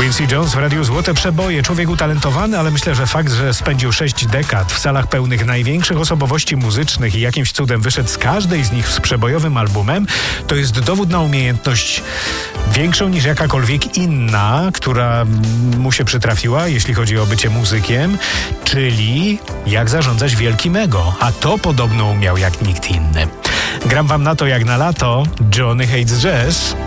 Quincy Jones w radiu Złote Przeboje. Człowiek utalentowany, ale myślę, że fakt, że spędził 6 dekad w salach pełnych największych osobowości muzycznych i jakimś cudem wyszedł z każdej z nich z przebojowym albumem, to jest dowód na umiejętność większą niż jakakolwiek inna, która mu się przytrafiła, jeśli chodzi o bycie muzykiem, czyli jak zarządzać wielkim ego. A to podobno umiał jak nikt inny. Gram wam na to jak na lato. Johnny Hates Jazz.